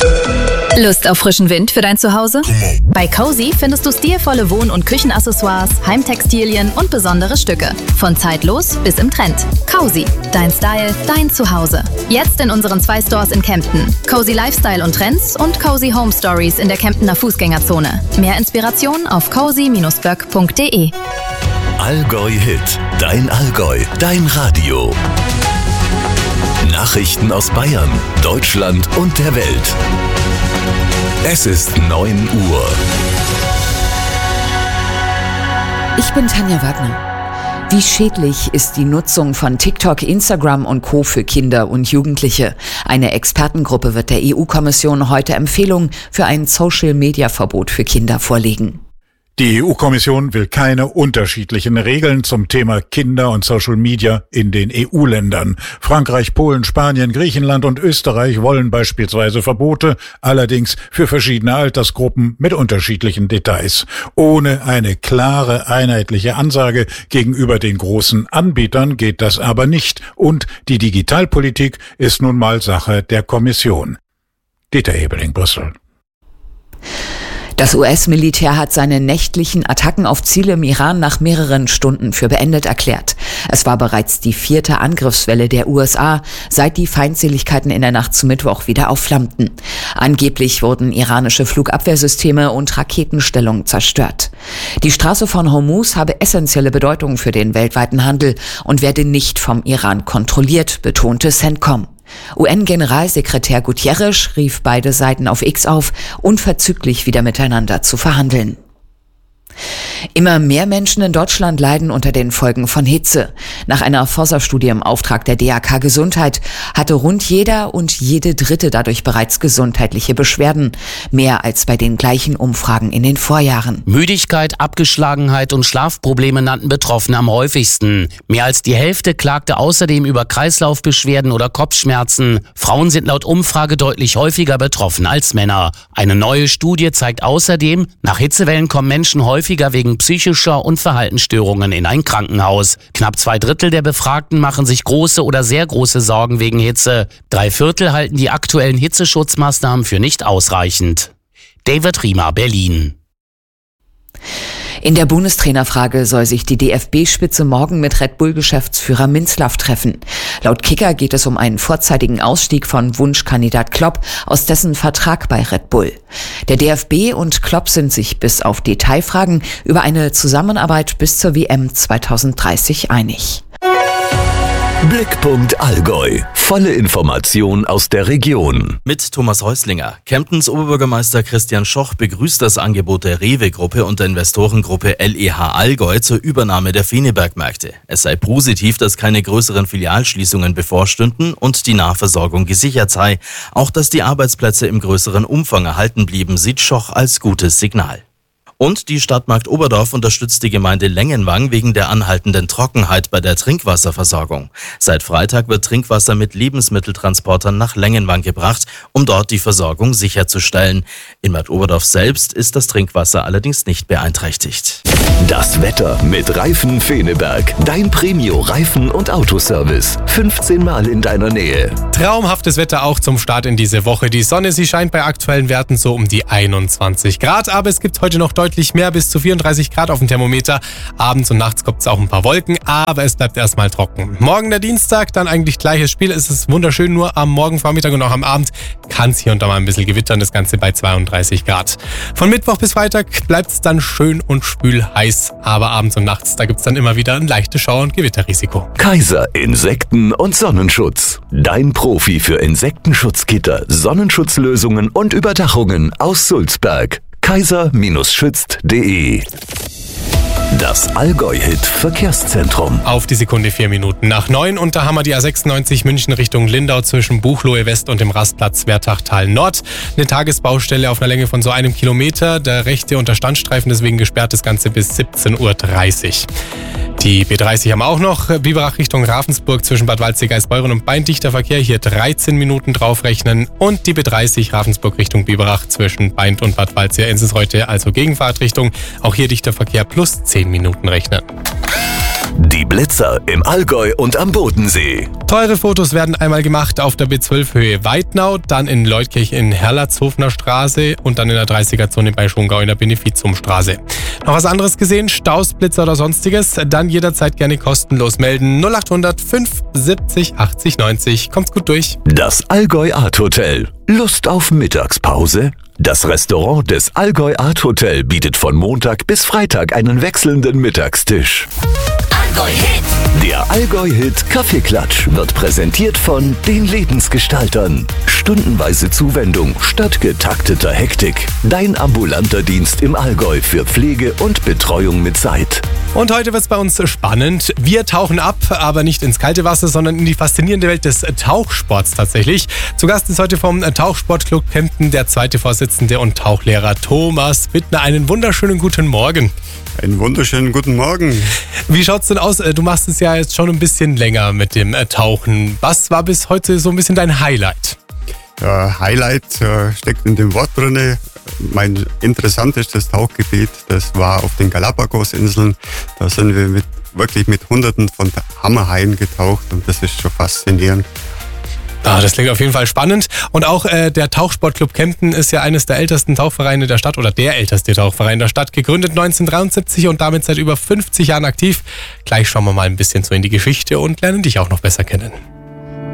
Lust auf frischen Wind für dein Zuhause? Bei Cozy findest du stilvolle Wohn- und Küchenaccessoires, Heimtextilien und besondere Stücke. Von zeitlos bis im Trend. Cozy, dein Style, dein Zuhause. Jetzt in unseren 2 Stores in Kempten. Cozy Lifestyle und Trends und Cozy Home Stories in der Kemptener Fußgängerzone. Mehr Inspiration auf cozy-böck.de. Allgäu Hit, dein Allgäu, dein Radio. Nachrichten aus Bayern, Deutschland und der Welt. Es ist 9 Uhr. Ich bin Tanja Wagner. Wie schädlich ist die Nutzung von TikTok, Instagram und Co. für Kinder und Jugendliche? Eine Expertengruppe wird der EU-Kommission heute Empfehlungen für ein Social-Media-Verbot für Kinder vorlegen. Die EU-Kommission will keine unterschiedlichen Regeln zum Thema Kinder und Social Media in den EU-Ländern. Frankreich, Polen, Spanien, Griechenland und Österreich wollen beispielsweise Verbote, allerdings für verschiedene Altersgruppen mit unterschiedlichen Details. Ohne eine klare, einheitliche Ansage gegenüber den großen Anbietern geht das aber nicht. Und die Digitalpolitik ist nun mal Sache der Kommission. Dieter Hebeling, Brüssel. Das US-Militär hat seine nächtlichen Attacken auf Ziele im Iran nach mehreren Stunden für beendet erklärt. Es war bereits die 4. Angriffswelle der USA, seit die Feindseligkeiten in der Nacht zu Mittwoch wieder aufflammten. Angeblich wurden iranische Flugabwehrsysteme und Raketenstellungen zerstört. Die Straße von Hormuz habe essentielle Bedeutung für den weltweiten Handel und werde nicht vom Iran kontrolliert, betonte CENTCOM. UN-Generalsekretär Guterres rief beide Seiten auf X auf, unverzüglich wieder miteinander zu verhandeln. Immer mehr Menschen in Deutschland leiden unter den Folgen von Hitze. Nach einer Forsa-Studie im Auftrag der DAK Gesundheit hatte rund jeder und jede Dritte dadurch bereits gesundheitliche Beschwerden. Mehr als bei den gleichen Umfragen in den Vorjahren. Müdigkeit, Abgeschlagenheit und Schlafprobleme nannten Betroffene am häufigsten. Mehr als die Hälfte klagte außerdem über Kreislaufbeschwerden oder Kopfschmerzen. Frauen sind laut Umfrage deutlich häufiger betroffen als Männer. Eine neue Studie zeigt außerdem, nach Hitzewellen kommen Menschen häufiger wegen psychischer und Verhaltensstörungen in ein Krankenhaus. Knapp 2/3 der Befragten machen sich große oder sehr große Sorgen wegen Hitze. 3/4 halten die aktuellen Hitzeschutzmaßnahmen für nicht ausreichend. David Riemer, Berlin. In der Bundestrainerfrage soll sich die DFB-Spitze morgen mit Red Bull-Geschäftsführer Minzlaff treffen. Laut Kicker geht es um einen vorzeitigen Ausstieg von Wunschkandidat Klopp aus dessen Vertrag bei Red Bull. Der DFB und Klopp sind sich bis auf Detailfragen über eine Zusammenarbeit bis zur WM 2030 einig. Blickpunkt Allgäu. Volle Information aus der Region. Mit Thomas Häuslinger. Kemptens Oberbürgermeister Christian Schoch begrüßt das Angebot der Rewe-Gruppe und der Investorengruppe LEH Allgäu zur Übernahme der Feneberg-Märkte. Es sei positiv, dass keine größeren Filialschließungen bevorstünden und die Nahversorgung gesichert sei. Auch dass die Arbeitsplätze im größeren Umfang erhalten blieben, sieht Schoch als gutes Signal. Und die Stadtmarkt Oberdorf unterstützt die Gemeinde Lengenwang wegen der anhaltenden Trockenheit bei der Trinkwasserversorgung. Seit Freitag wird Trinkwasser mit Lebensmitteltransportern nach Lengenwang gebracht, um dort die Versorgung sicherzustellen. In Bad Oberdorf selbst ist das Trinkwasser allerdings nicht beeinträchtigt. Das Wetter mit Reifen Feneberg. Dein Premio-Reifen- und Autoservice. 15 Mal in deiner Nähe. Traumhaftes Wetter auch zum Start in diese Woche. Die Sonne, sie scheint bei aktuellen Werten so um die 21 Grad. Aber es gibt heute noch deutlich mehr, bis zu 34 Grad auf dem Thermometer. Abends und nachts gibt es auch ein paar Wolken, aber es bleibt erstmal trocken. Morgen der Dienstag, dann eigentlich gleiches Spiel. Es ist wunderschön, nur am Morgenvormittag und auch am Abend kann es hier und da mal ein bisschen gewittern. Das Ganze bei 32 Grad. Von Mittwoch bis Freitag bleibt es dann schön und spül heiß. Aber abends und nachts, da gibt es dann immer wieder ein leichtes Schauer- und Gewitterrisiko. Kaiser Insekten- und Sonnenschutz. Dein Profi für Insektenschutzgitter, Sonnenschutzlösungen und Überdachungen aus Sulzberg. kaiser-schützt.de. Das Allgäu-Hit-Verkehrszentrum. Auf die Sekunde 4 Minuten nach 9 und da haben wir die A96 München Richtung Lindau zwischen Buchloe West und dem Rastplatz Wertachtal Nord. Eine Tagesbaustelle auf einer Länge von so 1 Kilometer. Der rechte Unterstandstreifen deswegen gesperrt, das Ganze bis 17:30 Uhr. Die B30 haben wir auch noch. Biberach Richtung Ravensburg zwischen Bad Waldsee-Geisbeuren und Beindichter Verkehr. Hier 13 Minuten draufrechnen. Und die B30 Ravensburg Richtung Biberach zwischen Beint und Bad Waldsee-Enzenreuth, also Gegenfahrtrichtung. Auch hier dichter Verkehr plus 10 Minuten rechnen. Die Blitzer im Allgäu und am Bodensee. Teure Fotos werden einmal gemacht auf der B12 Höhe Weidnau, dann in Leutkirch in Herlatshofener Straße und dann in der 30er-Zone bei Schongau in der Benefizumstraße. Noch was anderes gesehen? Staus, Blitzer oder sonstiges? Dann jederzeit gerne kostenlos melden. 0800 570 80 90. Kommt's gut durch. Das Allgäu Art Hotel. Lust auf Mittagspause? Das Restaurant des Allgäu Art Hotel bietet von Montag bis Freitag einen wechselnden Mittagstisch. Der Allgäu-Hit Kaffeeklatsch wird präsentiert von den Lebensgestaltern. Stundenweise Zuwendung statt getakteter Hektik. Dein ambulanter Dienst im Allgäu für Pflege und Betreuung mit Zeit. Und heute wird's bei uns spannend. Wir tauchen ab, aber nicht ins kalte Wasser, sondern in die faszinierende Welt des Tauchsports tatsächlich. Zu Gast ist heute vom Tauchsportclub Kempten der zweite Vorsitzende und Tauchlehrer Thomas Bittner. Einen wunderschönen guten Morgen. Einen wunderschönen guten Morgen. Wie schaut's denn aus? Du machst es ja jetzt schon ein bisschen länger mit dem Tauchen. Was war bis heute so ein bisschen dein Highlight? Ja, Highlight steckt in dem Wort drin. Mein interessantestes Tauchgebiet, das war auf den Galapagos-Inseln. Da sind wir wirklich mit Hunderten von Hammerhaien getaucht und das ist schon faszinierend. Das klingt auf jeden Fall spannend. Und auch der Tauchsportclub Kempten ist ja eines der ältesten Tauchvereine der Stadt oder der älteste Tauchverein der Stadt, gegründet 1973 und damit seit über 50 Jahren aktiv. Gleich schauen wir mal ein bisschen so in die Geschichte und lernen dich auch noch besser kennen.